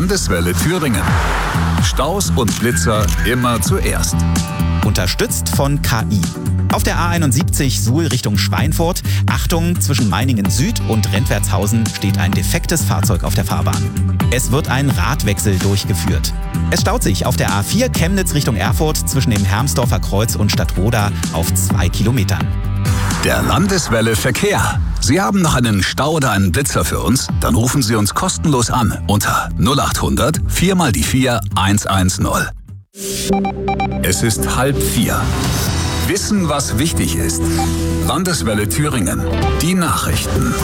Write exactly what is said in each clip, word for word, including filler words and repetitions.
Landeswelle Thüringen. Staus und Blitzer immer zuerst. Unterstützt von K I. Auf der A einundsiebzig Suhl Richtung Schweinfurt. Achtung, zwischen Meiningen Süd und Rentwertshausen steht ein defektes Fahrzeug auf der Fahrbahn. Es wird ein Radwechsel durchgeführt. Es staut sich auf der A vier Chemnitz Richtung Erfurt zwischen dem Hermsdorfer Kreuz und Stadtroda auf zwei Kilometern. Der Landeswelle Verkehr. Sie haben noch einen Stau oder einen Blitzer für uns? Dann rufen Sie uns kostenlos an unter null acht hundert vier mal die vier eins eins null. Es ist halb vier. Wissen, was wichtig ist. Landeswelle Thüringen. Die Nachrichten.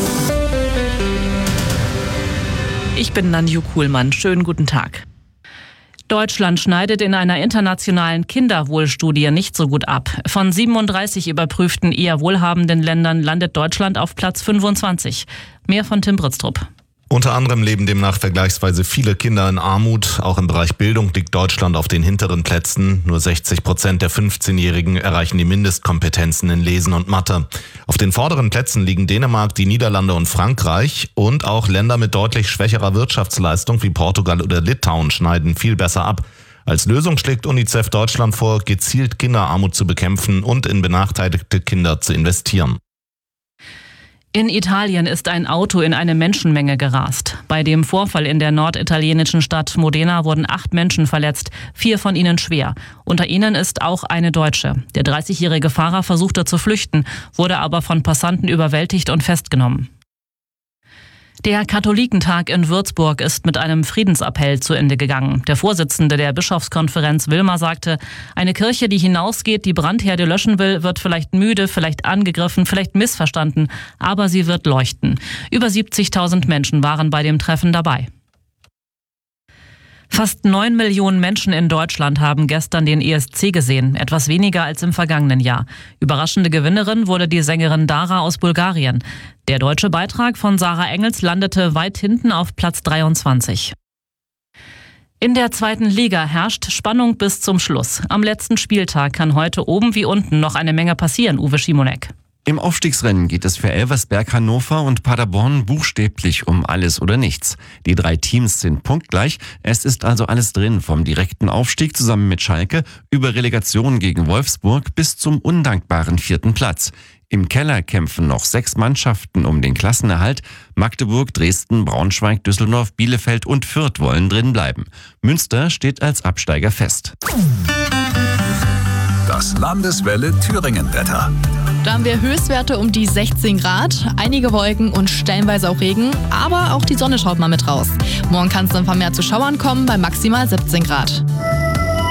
Ich bin Nanju Kuhlmann. Schönen guten Tag. Deutschland schneidet in einer internationalen Kinderwohlstudie nicht so gut ab. Von siebenunddreißig überprüften eher wohlhabenden Ländern landet Deutschland auf Platz fünfundzwanzig. Mehr von Tim Britztrup. Unter anderem leben demnach vergleichsweise viele Kinder in Armut. Auch im Bereich Bildung liegt Deutschland auf den hinteren Plätzen. Nur sechzig Prozent der fünfzehnjährigen erreichen die Mindestkompetenzen in Lesen und Mathe. Auf den vorderen Plätzen liegen Dänemark, die Niederlande und Frankreich. Und auch Länder mit deutlich schwächerer Wirtschaftsleistung wie Portugal oder Litauen schneiden viel besser ab. Als Lösung schlägt UNICEF Deutschland vor, gezielt Kinderarmut zu bekämpfen und in benachteiligte Kinder zu investieren. In Italien ist ein Auto in eine Menschenmenge gerast. Bei dem Vorfall in der norditalienischen Stadt Modena wurden acht Menschen verletzt, vier von ihnen schwer. Unter ihnen ist auch eine Deutsche. Der dreißigjährige Fahrer versuchte zu flüchten, wurde aber von Passanten überwältigt und festgenommen. Der Katholikentag in Würzburg ist mit einem Friedensappell zu Ende gegangen. Der Vorsitzende der Bischofskonferenz Wilmer sagte, eine Kirche, die hinausgeht, die Brandherde löschen will, wird vielleicht müde, vielleicht angegriffen, vielleicht missverstanden, aber sie wird leuchten. Über siebzigtausend Menschen waren bei dem Treffen dabei. Fast neun Millionen Menschen in Deutschland haben gestern den E S C gesehen, etwas weniger als im vergangenen Jahr. Überraschende Gewinnerin wurde die Sängerin Dara aus Bulgarien. Der deutsche Beitrag von Sarah Engels landete weit hinten auf Platz dreiundzwanzig. In der zweiten Liga herrscht Spannung bis zum Schluss. Am letzten Spieltag kann heute oben wie unten noch eine Menge passieren, Uwe Schimonek. Im Aufstiegsrennen geht es für Elversberg, Hannover und Paderborn buchstäblich um alles oder nichts. Die drei Teams sind punktgleich. Es ist also alles drin, vom direkten Aufstieg zusammen mit Schalke über Relegation gegen Wolfsburg bis zum undankbaren vierten Platz. Im Keller kämpfen noch sechs Mannschaften um den Klassenerhalt. Magdeburg, Dresden, Braunschweig, Düsseldorf, Bielefeld und Fürth wollen drin bleiben. Münster steht als Absteiger fest. Das Landeswelle Thüringen-Wetter. Da haben wir Höchstwerte um die sechzehn Grad, einige Wolken und stellenweise auch Regen, aber auch die Sonne schaut mal mit raus. Morgen kann es dann vermehrt zu Schauern kommen bei maximal siebzehn Grad.